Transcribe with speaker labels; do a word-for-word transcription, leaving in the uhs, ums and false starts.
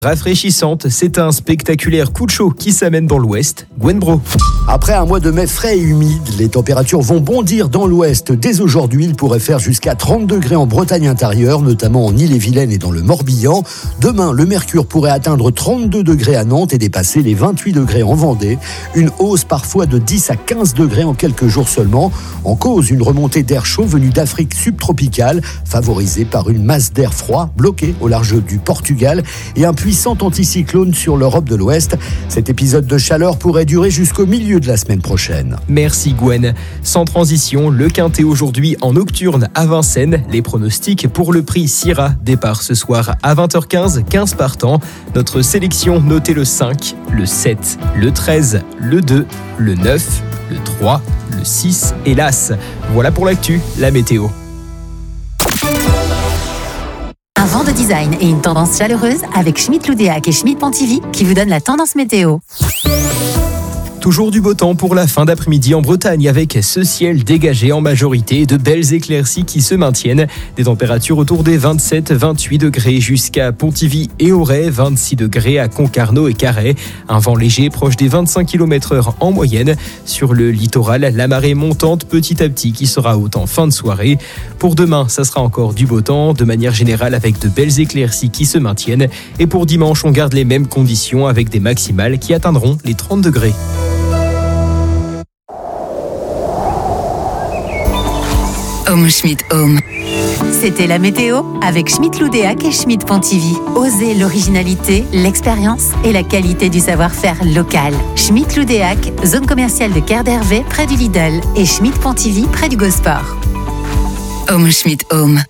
Speaker 1: Rafraîchissante, c'est un spectaculaire coup de chaud qui s'amène dans l'ouest. Gwen Bro.
Speaker 2: Après un mois de mai frais et humide, les températures vont bondir dans l'ouest. Dès aujourd'hui, il pourrait faire jusqu'à trente degrés en Bretagne intérieure, notamment en Ille-et-Vilaine et dans le Morbihan. Demain, le mercure pourrait atteindre trente-deux degrés à Nantes et dépasser les vingt-huit degrés en Vendée. Une hausse parfois de dix à quinze degrés en quelques jours seulement. En cause, une remontée d'air chaud venue d'Afrique subtropicale, favorisée par une masse d'air froid bloquée au large du Portugal et un puissant anticyclone sur l'Europe de l'Ouest. Cet épisode de chaleur pourrait durer jusqu'au milieu de la semaine prochaine.
Speaker 1: Merci Gwen. Sans transition, le Quintet aujourd'hui en nocturne à Vincennes. Les pronostics pour le prix Syrah. Départ ce soir à vingt heures quinze, quinze partants. Notre sélection, notez le cinq, le sept, le treize, le deux, le neuf, le trois, le six et l'As. Voilà pour l'actu, la météo.
Speaker 3: Un vent de design et une tendance chaleureuse avec Schmitt-Loudéac et Schmitt-Pontivy qui vous donnent la tendance météo.
Speaker 1: Toujours du beau temps pour la fin d'après-midi en Bretagne avec ce ciel dégagé en majorité et de belles éclaircies qui se maintiennent. Des températures autour des vingt-sept à vingt-huit degrés jusqu'à Pontivy et Auray, vingt-six degrés à Concarneau et Carhaix. Un vent léger proche des vingt-cinq kilomètres heure en moyenne. Sur le littoral, la marée montante petit à petit qui sera haute en fin de soirée. Pour demain, ça sera encore du beau temps, de manière générale avec de belles éclaircies qui se maintiennent. Et pour dimanche, on garde les mêmes conditions avec des maximales qui atteindront les trente degrés.
Speaker 3: Home Schmitt Home. C'était la météo avec Schmitt-Loudéac et Schmitt-Pontivy. Osez l'originalité, l'expérience et la qualité du savoir-faire local. Schmitt-Loudéac, zone commerciale de Quai d'Hervé près du Lidl et Schmitt-Pontivy près du Gosport. Home Schmitt Home.